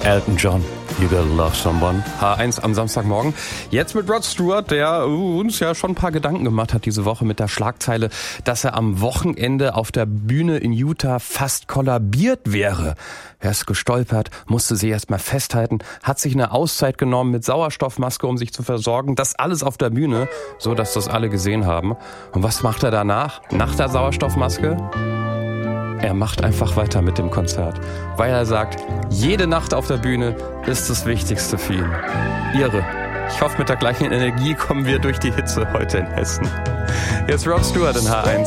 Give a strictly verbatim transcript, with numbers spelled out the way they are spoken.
Elton John, You Gotta Love Someone. H eins am Samstagmorgen. Jetzt mit Rod Stewart, der uns ja schon ein paar Gedanken gemacht hat diese Woche mit der Schlagzeile, dass er am Wochenende auf der Bühne in Utah fast kollabiert wäre. Er ist gestolpert, musste sich erstmal festhalten, hat sich eine Auszeit genommen mit Sauerstoffmaske, um sich zu versorgen. Das alles auf der Bühne, so dass das alle gesehen haben. Und was macht er danach? Nach der Sauerstoffmaske? Er macht einfach weiter mit dem Konzert, weil er sagt, jede Nacht auf der Bühne ist das Wichtigste für ihn. Irre. Ich hoffe, mit der gleichen Energie kommen wir durch die Hitze heute in Hessen. Jetzt Rod Stewart in H eins.